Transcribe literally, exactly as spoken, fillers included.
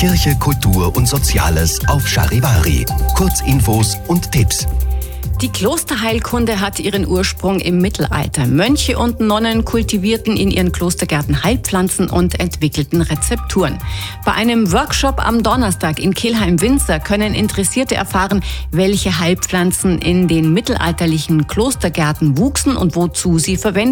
Kirche, Kultur und Soziales auf Charivari. Kurzinfos und Tipps. Die Klosterheilkunde hat ihren Ursprung im Mittelalter. Mönche und Nonnen kultivierten in ihren Klostergärten Heilpflanzen und entwickelten Rezepturen. Bei einem Workshop am Donnerstag in Kelheim-Winzer können Interessierte erfahren, welche Heilpflanzen in den mittelalterlichen Klostergärten wuchsen und wozu sie verwendet